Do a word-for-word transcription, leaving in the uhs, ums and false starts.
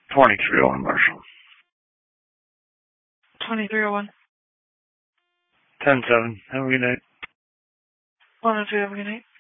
twenty-three oh one, Marshall. twenty-three oh one. ten seven. Have a good night. one oh two, have a good night.